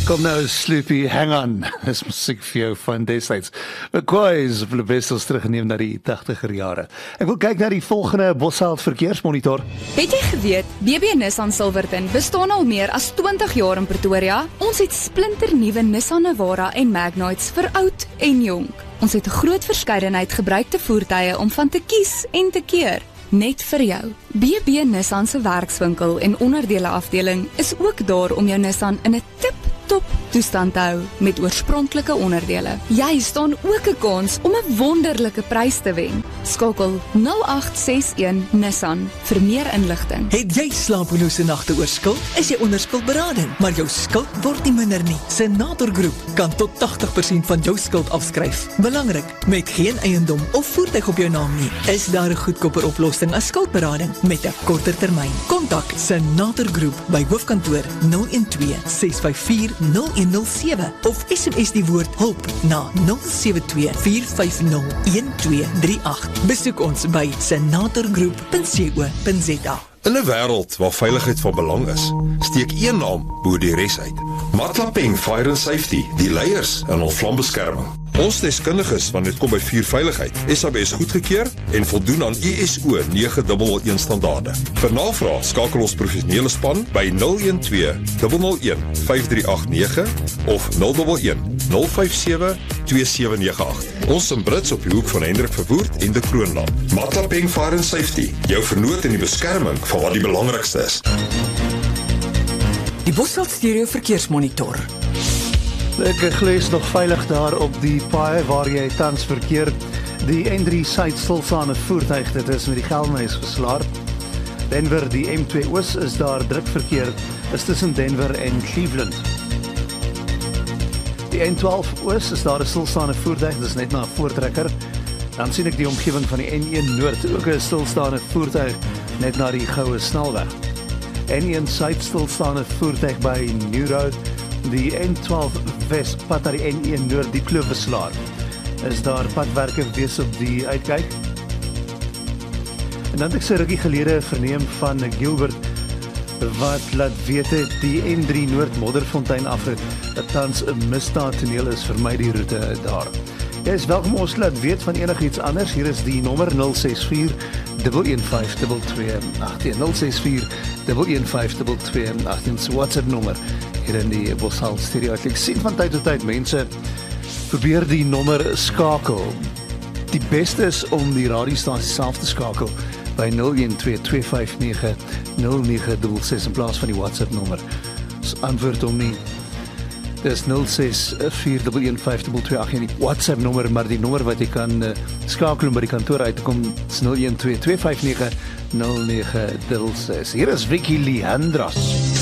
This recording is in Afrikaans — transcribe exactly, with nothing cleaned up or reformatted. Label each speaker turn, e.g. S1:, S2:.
S1: Kom nou, Sloopy, hang on. Dis musiek vir jou van destyds. McCoy's vir die bestels teruggeneem na die tachtiger jare. Ek wil kyk na die volgende Bosheld verkeersmonitor.
S2: Het jy geweet, B B Nissan Silverton bestaan al meer as twintig jaar in Pretoria? Ons het splinternuwe Nissan Navara en Magnites vir oud en jonk. Ons het 'n groot verskeidenheid gebruikte voertuie om van te kies en te keer. Net vir jou. B B Nissan se werkswinkel en onderdele afdeling is ook daar om jou Nissan in 'n tip top toestand te hou met oorspronklike onderdele. Jy staan ook 'n kans om 'n wonderlike prys te wen. Skakel nul agt ses een Nissan vir meer inligting.
S3: Het jy slapelose nagte oor skuld? Is jy onder skuldberading, maar jou skuld word nie minder nie. Senator Groep kan tot tachtig persent van jou skuld afskryf. Belangrik, met geen eiendom of voertuig op jou naam nie, is daar 'n goedkoper oplossing as skuldberading met 'n korter termyn. Kontak Senator Groep by hoofkantoor nul een twee ses vyf vier nul een nul sewe of S M S die woord hulp na nul sewe twee vier vyf nul een twee drie agt. Besoek ons by senatorgroep punt co punt za.
S4: In 'n wêreld waar veiligheid van belang is, steek een naam bo die res uit. Matlapeng Fire and Safety, die leiers in hul vlambeskerming. Ons deskundiges wanneer dit kom by vuurveiligheid, S A B S goedgekeur en voldoen aan I S O nege nul een standaarde. Vir navraag skakel ons professionele span by nul een twee nul nul een vyf drie agt nege of nul een een nul vyf sewe twee sewe nege agt. Ons in Brits op die hoek van Hendrik Verwoerd en de Kroonland. Matlapeng Fire and Safety, jou vernoot in die beskerming van wat die belangrikste is.
S3: Die Bosheld Stereo Verkeersmonitor.
S1: Ek glees nog veilig daar op die paai waar jy tans verkeer. Die N drie Suid stilstaande voertuig, dit is met die Gelmeis geslaar. Denver, die M twee Oos is daar druk verkeer, is tussen Denver en Cleveland. Die N twaalf Oos is daar 'n stilstaande voertuig, dit is net na 'n voortrekker. Dan sien ek die omgewing van die N een Noord, ook 'n stilstaande voertuig net na die Goue Snelweg. N een Suid stilstaande voertuig by New Road. Die N twaalf Wes pad na die N een Noord, die kloof beslaar. Is daar padwerke wees op die uitkyk? En dan het ek sy rukkie gelede verneem van Gilbert, wat laat weet het, die N drie Noord Modderfontein afrit, dat tans 'n misdaadtoneel is vir my die route daar. Jy is welkom ons laat weet van enigiets anders. Hier is die nommer nul ses vier een een vyf twee twee agt een nul ses vier een een vyf twee twee agt een, so WhatsApp nommer hier in die Bosheld Stereo. Ek sien van tyd tot tyd mense probeer die nommer skakel. Die beste is om die radiostasie self te skakel by nul een twee twee vyf nege nul nege ses ses in plaas van die WhatsApp nommer. So antwoord om nie. Dis nul ses vier een een vyf twee twee agt een, die WhatsApp nommer, maar die nommer wat jy kan uh, skakel om by die kantoor uit te kom, is nul een twee twee vyf nege nul nege ses ses. Hier is Vicky Leandros.